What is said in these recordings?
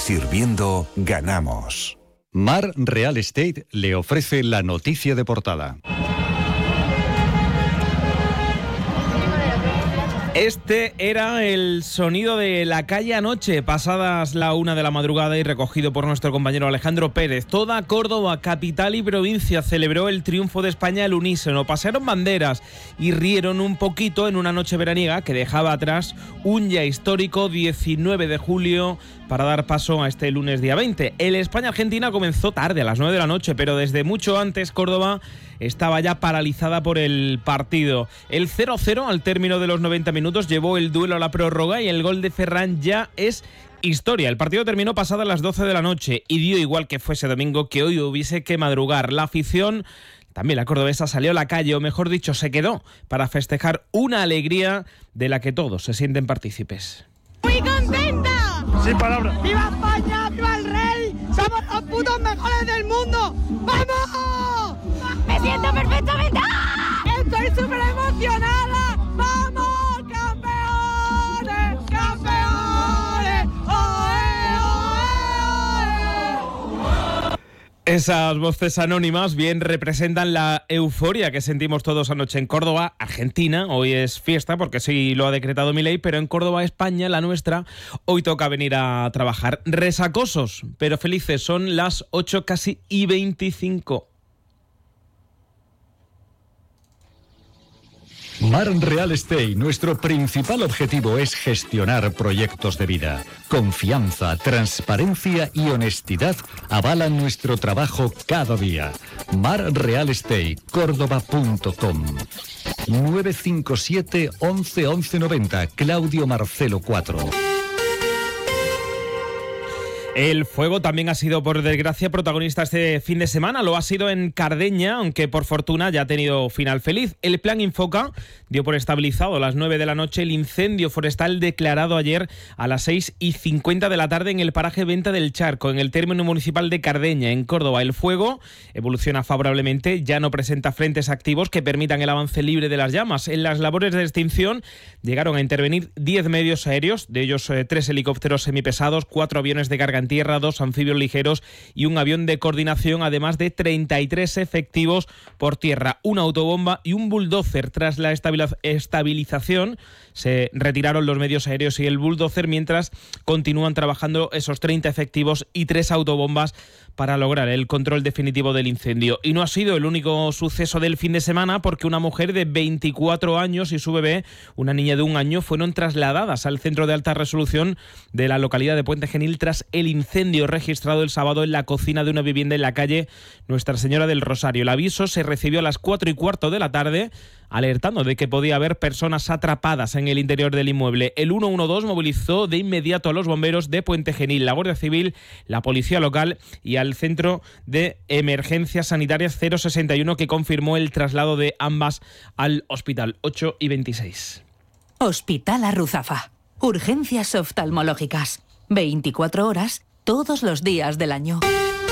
sirviendo ganamos. Mar Real Estate le ofrece la noticia de portada. Este era el sonido de la calle anoche, pasadas la 1 de la madrugada y recogido por nuestro compañero Alejandro Pérez. Toda Córdoba, capital y provincia, celebró el triunfo de España al unísono. Pasearon banderas y rieron un poquito en una noche veraniega que dejaba atrás un ya histórico 19 de julio para dar paso a este lunes día 20. El España-Argentina comenzó tarde, a las 9 de la noche, pero desde mucho antes Córdoba estaba ya paralizada por el partido. El 0-0 al término de los 90 minutos llevó el duelo a la prórroga y el gol de Ferran ya es historia. El partido terminó pasadas las 12 de la noche y dio igual que fuese domingo que hoy hubiese que madrugar. La afición, también la cordobesa, salió a la calle, o mejor dicho, se quedó para festejar una alegría de la que todos se sienten partícipes. ¡Muy contenta! Sin palabras. ¡Viva España! ¡Viva el rey! ¡Somos los putos mejores del mundo! ¡Vamos! ¡Me siento perfectamente! ¡Ah! ¡Estoy súper emocionada! ¡Vamos, campeones! ¡Campeones! ¡Oe, oe, oe! Esas voces anónimas bien representan la euforia que sentimos todos anoche en Córdoba, Argentina. Hoy es fiesta porque sí lo ha decretado Milei, pero en Córdoba, España, la nuestra, hoy toca venir a trabajar. Resacosos, pero felices. Son las 8 casi y 25. Mar Real Estate, nuestro principal objetivo es gestionar proyectos de vida. Confianza, transparencia y honestidad avalan nuestro trabajo cada día. Mar Real Estate, Córdoba.com. 957 11 11 90, Claudio Marcelo 4. El fuego también ha sido, por desgracia, protagonista este fin de semana. Lo ha sido en Cardeña, aunque por fortuna ya ha tenido final feliz. El Plan Infoca dio por estabilizado a las 9 de la noche el incendio forestal declarado ayer a las 6:50 de la tarde en el paraje Venta del Charco, en el término municipal de Cardeña, en Córdoba. El fuego evoluciona favorablemente, ya no presenta frentes activos que permitan el avance libre de las llamas. En las labores de extinción llegaron a intervenir 10 medios aéreos, de ellos 3 helicópteros semipesados, 4 aviones de carga en tierra, 2 anfibios ligeros y un avión de coordinación, además de 33 efectivos por tierra, una autobomba y un bulldozer. Tras la estabilización se retiraron los medios aéreos y el bulldozer, mientras continúan trabajando esos 30 efectivos y 3 autobombas para lograr el control definitivo del incendio. Y no ha sido el único suceso del fin de semana, porque una mujer de 24 años y su bebé, una niña de 1 año, fueron trasladadas al centro de alta resolución de la localidad de Puente Genil tras el incendio registrado el sábado en la cocina de una vivienda en la calle Nuestra Señora del Rosario. El aviso se recibió a las 4:15 de la tarde, alertando de que podía haber personas atrapadas en el interior del inmueble. El 112 movilizó de inmediato a los bomberos de Puente Genil, la Guardia Civil, la Policía Local y al Centro de Emergencias Sanitarias 061, que confirmó el traslado de ambas al hospital. 8:26. Hospital Arruzafa. Urgencias oftalmológicas. 24 horas, todos los días del año.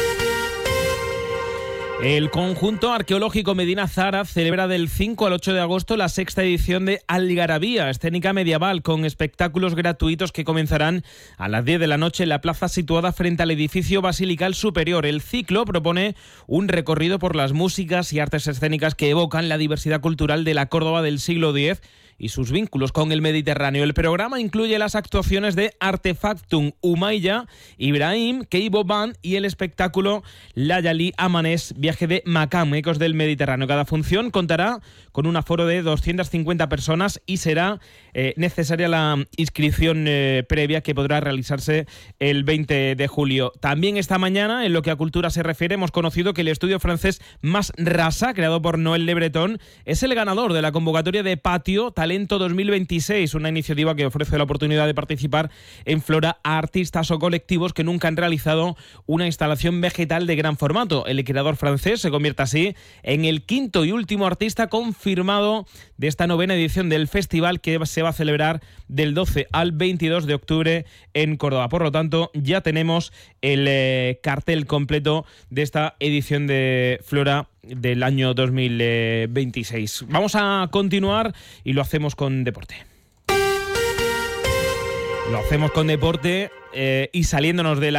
El conjunto arqueológico Medina Zara celebra del 5 al 8 de agosto la 6ª edición de Algarabía, escénica medieval, con espectáculos gratuitos que comenzarán a las 10 de la noche en la plaza situada frente al edificio basilical superior. El ciclo propone un recorrido por las músicas y artes escénicas que evocan la diversidad cultural de la Córdoba del siglo X y sus vínculos con el Mediterráneo. El programa incluye las actuaciones de Artefactum, Umayya, Ibrahim, Keibo Band y el espectáculo Layali Amanés, viaje de Macam, ecos del Mediterráneo. Cada función contará con un aforo de 250 personas y será necesaria la inscripción previa, que podrá realizarse el 20 de julio. También esta mañana, en lo que a cultura se refiere, hemos conocido que el estudio francés Mas Rasa, creado por Noël Le Breton, es el ganador de la convocatoria de Patio Talento 2026, una iniciativa que ofrece la oportunidad de participar en Flora a artistas o colectivos que nunca han realizado una instalación vegetal de gran formato. El creador francés se convierte así en el 5º y último artista confirmado de esta 9ª edición del festival, que se va a celebrar del 12 al 22 de octubre en Córdoba. Por lo tanto, ya tenemos el cartel completo de esta edición de Flora del año 2026. Vamos a continuar y lo hacemos con deporte. Y saliéndonos de la